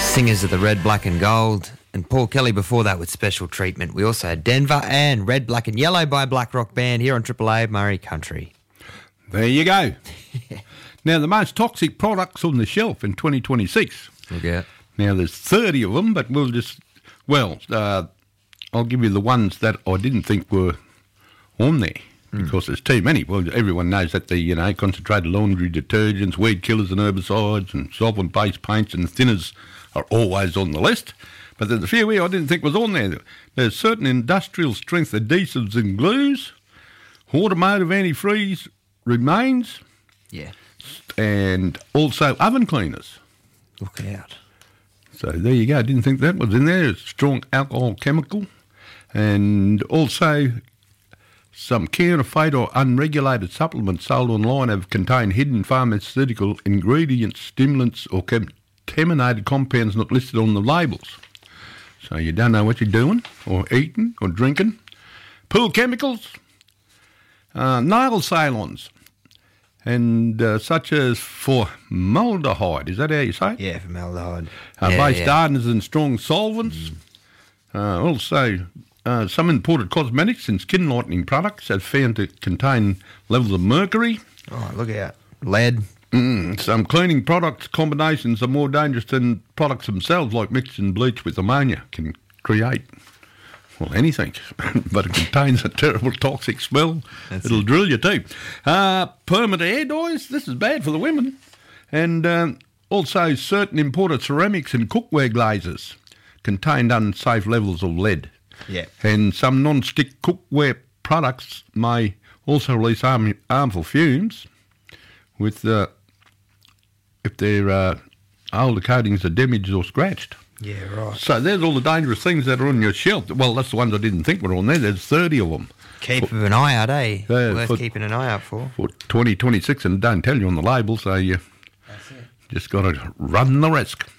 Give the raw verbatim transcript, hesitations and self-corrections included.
Singers of the Red, Black and Gold, and Paul Kelly before that with Special Treatment. We also had Denver and Red, Black and Yellow by Black Rock Band here on Triple A Murray Country. There you go. Now, the most toxic products on the shelf in twenty twenty-six. Look out. Now, there's thirty of them, but we'll just, well, uh, I'll give you the ones that I didn't think were on there. Because there's too many. Well, everyone knows that the, you know, concentrated laundry detergents, weed killers and herbicides and solvent-based paints and thinners are always on the list. But there's a few here I didn't think was on there. There's certain industrial strength adhesives and glues, automotive antifreeze remains, Yeah. and also oven cleaners. Look out. So there you go. I didn't think that was in there. It's strong alcohol chemical. And also some counterfeit or unregulated supplements sold online have contained hidden pharmaceutical ingredients, stimulants or contaminated compounds not listed on the labels. So you don't know what you're doing or eating or drinking. Pool chemicals, uh, nail salons, and uh, such as formaldehyde. Is that how you say it? Yeah, formaldehyde. Uh, yeah, base yeah. hardeners and strong solvents. Mm. Uh, also, uh, some imported cosmetics and skin lightening products have found to contain levels of mercury. Oh, look out. Lead. Mm, some cleaning products combinations are more dangerous than products themselves, like mixing bleach with ammonia can create, well, anything. But it contains a terrible toxic smell. That's It'll it. drill you too. Uh, permanent hair dyes, this is bad for the women. And um, also certain imported ceramics and cookware glazes contained unsafe levels of lead. Yeah. And some non-stick cookware products may also release harm, harmful fumes with uh, if their uh, older coatings are damaged or scratched. Yeah, right. So there's all the dangerous things that are on your shelf. Well, that's the ones I didn't think were on there. There's thirty of them. Keep for, an eye out, eh? Yeah, Worth for, keeping an eye out for. For twenty twenty-six, and don't tell you on the label, so you That's it. just got to run the risk.